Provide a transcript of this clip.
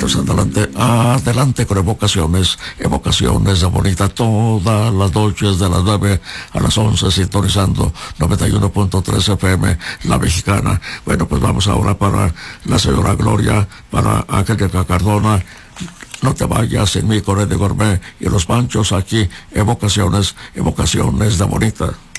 Pues adelante con evocaciones de Bonita, todas las noches de las 9 a las 11, sintonizando 91.3 FM, La Mexicana. Bueno, pues vamos ahora para la señora Gloria, para Angélica Cardona. No te vayas sin mí con Eddie Gourmet y los Panchos aquí, evocaciones de Bonita.